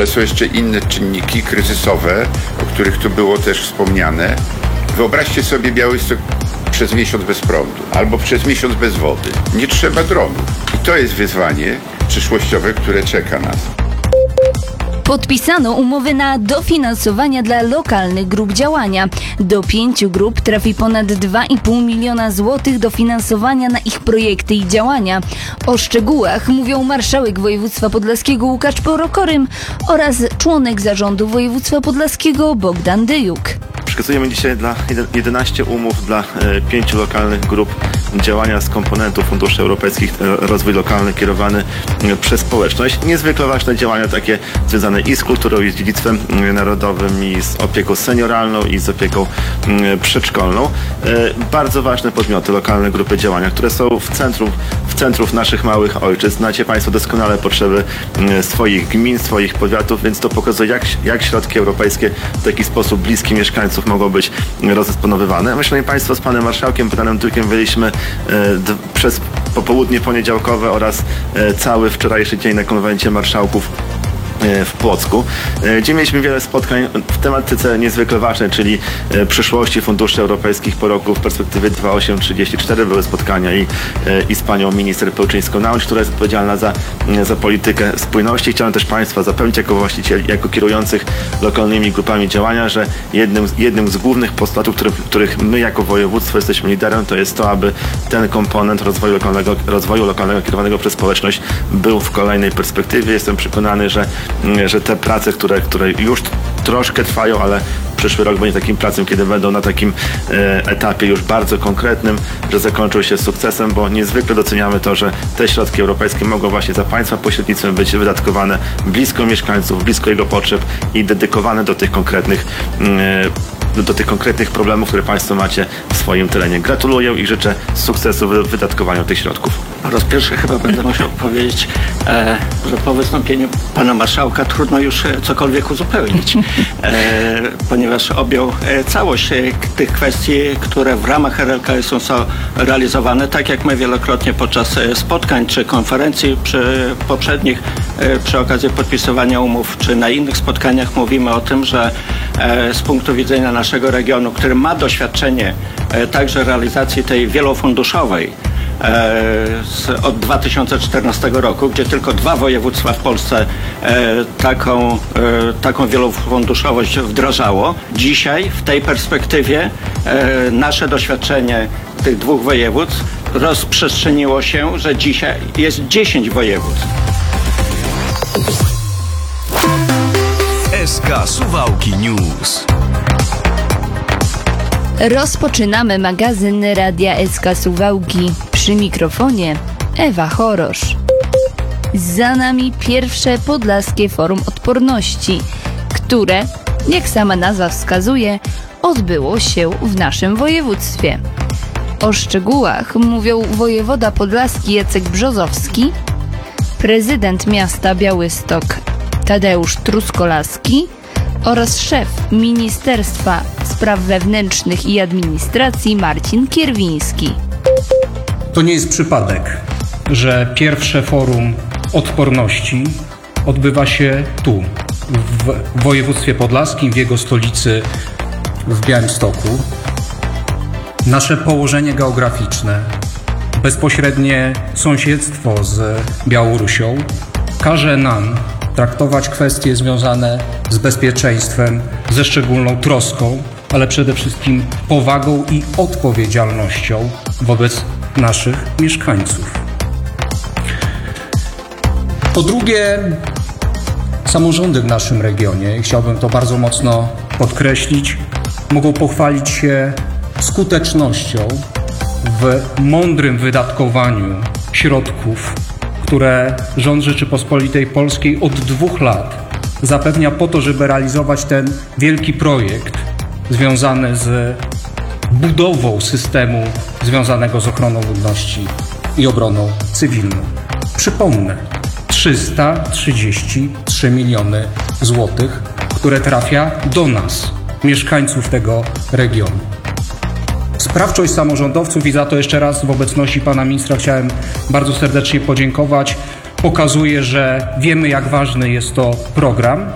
ale są jeszcze inne czynniki kryzysowe, o których tu było też wspomniane. Wyobraźcie sobie Białystok przez miesiąc bez prądu albo przez miesiąc bez wody. Nie trzeba dronów. I to jest wyzwanie przyszłościowe, które czeka nas. Podpisano umowy na dofinansowania dla lokalnych grup działania. Do 5 grup trafi ponad 2,5 miliona złotych dofinansowania na ich projekty i działania. O szczegółach mówią marszałek województwa podlaskiego Łukasz Porokorym oraz członek zarządu województwa podlaskiego Bogdan Dyjuk. Przekazujemy dzisiaj dla 11 umów dla 5 lokalnych grup działania z komponentów funduszy europejskich, rozwój lokalny kierowany przez społeczność. Niezwykle ważne działania takie związane i z kulturą, i z dziedzictwem narodowym, i z opieką senioralną, i z opieką przedszkolną. Bardzo ważne podmioty, lokalne grupy działania, które są w centrum naszych małych ojczyzn. Znacie Państwo doskonale potrzeby swoich gmin, swoich powiatów, więc to pokazuje, jak środki europejskie w taki sposób bliski mieszkańców mogą być rozdysponowywane. My, szanowni Państwo, z panem marszałkiem Bogdanem Dyjukiem byliśmy przez popołudnie poniedziałkowe oraz cały wczorajszy dzień na konwencie marszałków w Płocku, gdzie mieliśmy wiele spotkań w tematyce niezwykle ważnej, czyli przyszłości funduszy europejskich po roku w perspektywie 28-34. Były spotkania i z panią minister Pełczyńską-Naucz, która jest odpowiedzialna za politykę spójności. Chciałem też Państwa zapewnić jako właścicieli, jako kierujących lokalnymi grupami działania, że jednym z głównych postulatów, których my jako województwo jesteśmy liderem, to jest to, aby ten komponent rozwoju lokalnego kierowanego przez społeczność był w kolejnej perspektywie. Jestem przekonany, że te prace, które już troszkę trwają, ale przyszły rok będzie takim pracą, kiedy będą na takim etapie już bardzo konkretnym, że zakończą się sukcesem, bo niezwykle doceniamy to, że te środki europejskie mogą właśnie za Państwa pośrednictwem być wydatkowane blisko mieszkańców, blisko jego potrzeb i dedykowane do tych konkretnych problemów, które Państwo macie w swoim terenie. Gratuluję i życzę sukcesu w wydatkowaniu tych środków. Po raz pierwszy chyba będę musiał powiedzieć, że po wystąpieniu pana marszałka trudno już cokolwiek uzupełnić, ponieważ objął całość tych kwestii, które w ramach RLKS-u są realizowane, tak jak my wielokrotnie podczas spotkań czy konferencji poprzednich, przy okazji podpisywania umów, czy na innych spotkaniach mówimy o tym, że z punktu widzenia naszego regionu, który ma doświadczenie także realizacji tej wielofunduszowej od 2014 roku, gdzie tylko 2 województwa w Polsce taką wielofunduszowość wdrażało. Dzisiaj w tej perspektywie nasze doświadczenie tych 2 województw rozprzestrzeniło się, że dzisiaj jest 10 województw. SK Suwałki News. Rozpoczynamy magazyn Radia SK Suwałki. Przy mikrofonie Ewa Chorosz. Za nami pierwsze Podlaskie Forum Odporności, które, jak sama nazwa wskazuje, odbyło się w naszym województwie. O szczegółach mówią wojewoda podlaski Jacek Brzozowski, prezydent miasta Białystok Tadeusz Truskolaski oraz szef Ministerstwa Spraw Wewnętrznych i Administracji Marcin Kierwiński. To nie jest przypadek, że pierwsze Forum Odporności odbywa się tu, w województwie podlaskim, w jego stolicy, w Białymstoku. Nasze położenie geograficzne, bezpośrednie sąsiedztwo z Białorusią każe nam traktować kwestie związane z bezpieczeństwem ze szczególną troską, ale przede wszystkim powagą i odpowiedzialnością wobec naszych mieszkańców. Po drugie, samorządy w naszym regionie, chciałbym to bardzo mocno podkreślić, mogą pochwalić się skutecznością w mądrym wydatkowaniu środków, które rząd Rzeczypospolitej Polskiej od 2 lat zapewnia po to, żeby realizować ten wielki projekt związany z budową systemu związanego z ochroną ludności i obroną cywilną. Przypomnę, 333 miliony złotych, które trafia do nas, mieszkańców tego regionu. Sprawczość samorządowców, i za to jeszcze raz w obecności pana ministra chciałem bardzo serdecznie podziękować, pokazuje, że wiemy, jak ważny jest to program.